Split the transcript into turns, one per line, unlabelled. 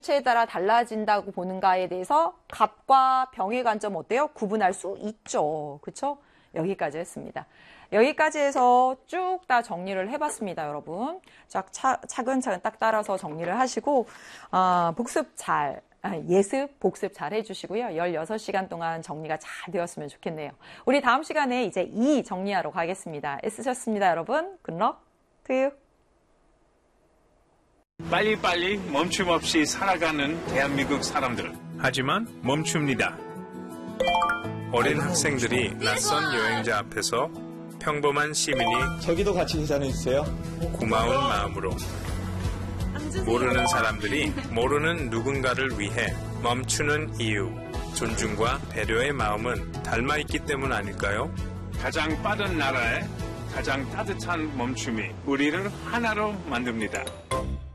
체에 따라 달라진다고 보는가에 대해서 갑과 병의 관점 어때요? 구분할 수 있죠. 그렇죠? 여기까지 했습니다. 여기까지 해서 쭉 다 정리를 해봤습니다, 여러분. 차근차근 딱 따라서 정리를 하시고 예습, 복습 잘 해주시고요. 16시간 동안 정리가 잘 되었으면 좋겠네요. 우리 다음 시간에 이제 2 정리하러 가겠습니다. 애쓰셨습니다, 여러분. 굿럭 투 유.
빨리빨리 멈춤 없이 살아가는 대한민국 사람들.
하지만 멈춥니다. 어린 학생들이 낯선 여행자 앞에서 평범한 시민이
저기도 같이 인사해주세요.
고마운 마음으로 모르는 사람들이 모르는 누군가를 위해 멈추는 이유, 존중과 배려의 마음은 닮아있기 때문 아닐까요?
가장 빠른 나라에 가장 따뜻한 멈춤이 우리를 하나로 만듭니다.